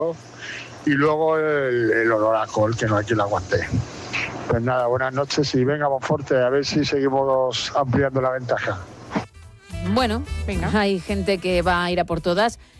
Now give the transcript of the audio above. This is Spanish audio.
y luego el olor a alcohol, que no hay quien lo aguante. Pues nada, buenas noches y venga, Monforte, a ver si seguimos ampliando la ventaja. Bueno, venga, hay gente que va a ir a por todas.